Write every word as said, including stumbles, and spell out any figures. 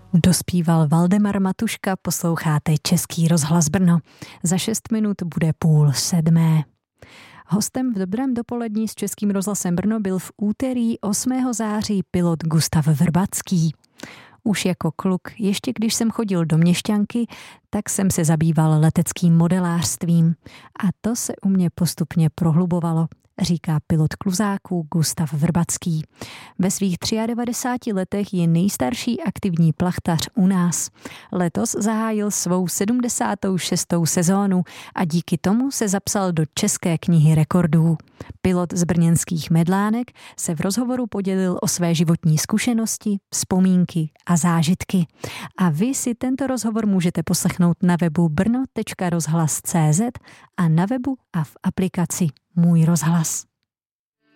Dospíval Valdemar Matuška, posloucháte Český rozhlas Brno. Za šest minut bude půl sedmé. Hostem v Dobrém dopolední s Českým rozhlasem Brno byl v úterý osmého září pilot Gustav Vrbacký. Už jako kluk, ještě když jsem chodil do Měšťanky, tak jsem se zabýval leteckým modelářstvím. A to se u mě postupně prohlubovalo, říká pilot kluzáků Gustav Vrbacký. Ve svých devadesáti třech letech je nejstarší aktivní plachtař u nás. Letos zahájil svou sedmdesátou šestou sezónu a díky tomu se zapsal do České knihy rekordů. Pilot z brněnských Medlánek se v rozhovoru podělil o své životní zkušenosti, vzpomínky a zážitky. A vy si tento rozhovor můžete poslechnout na webu brno tečka rozhlas tečka cé zet a na webu a v aplikaci Můj rozhlas.